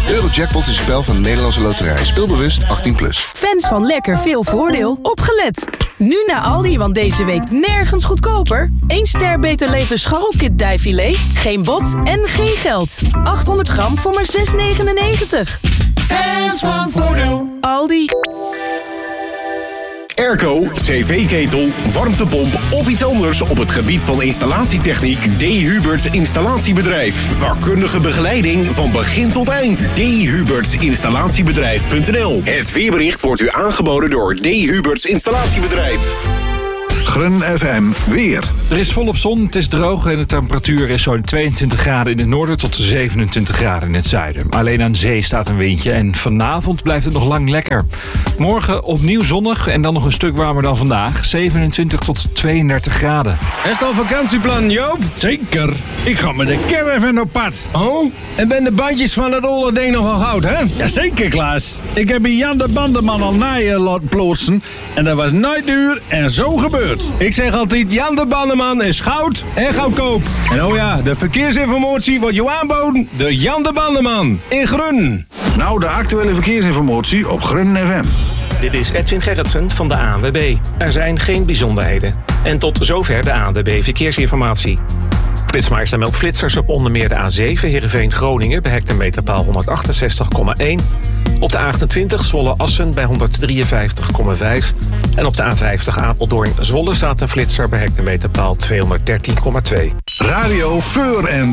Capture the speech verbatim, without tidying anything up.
Eurojackpot is een spel van de Nederlandse Loterij. Speelbewust achttien plus. Fans van Lekker Veel Voordeel, opgelet! Nu naar Aldi, want deze week nergens goedkoper. één ster Beter Leven scharrelkit dijfilet. Geen bot en geen geld. achthonderd gram voor maar zes negenennegentig. Fans van Voordeel. Aldi. Airco, cv-ketel, warmtepomp of iets anders op het gebied van installatietechniek. D. Huberts Installatiebedrijf. Vakkundige begeleiding van begin tot eind. D. Huberts Installatiebedrijf punt n l. Het weerbericht wordt u aangeboden door D. Huberts Installatiebedrijf. Grun F M weer. Er is volop zon, het is droog en de temperatuur is zo'n tweeëntwintig graden in het noorden tot zevenentwintig graden in het zuiden. Alleen aan zee staat een windje en vanavond blijft het nog lang lekker. Morgen opnieuw zonnig en dan nog een stuk warmer dan vandaag. zevenentwintig tot tweeëndertig graden. Is het al vakantieplan, Joop? Zeker. Ik ga met de caravan op pad. Oh? En ben de bandjes van het olle ding nogal goud, hè? Jazeker, Klaas. Ik heb bij Jan de Bandenman al naaien laten ploetsen. En dat was nooit duur en zo gebeurd. Ik zeg altijd, Jan de Bandenman is goud en goedkoop. En oh ja, de verkeersinformatie wordt je aanboden door Jan de Bandenman in Grun. Nou, de actuele verkeersinformatie op Grun F M. Dit is Edwin Gerritsen van de A N W B. Er zijn geen bijzonderheden. En tot zover de A N W B Verkeersinformatie. Flitsmeister meldt flitsers op onder meer de A zeven Heerenveen-Groningen bij hectometerpaal honderdachtenzestig komma één. Op de A achtentwintig Zwolle-Assen bij honderddrieënvijftig komma vijf. En op de A vijftig Apeldoorn-Zwolle staat een flitser bij hectometerpaal tweehonderddertien komma twee. Radio Voor en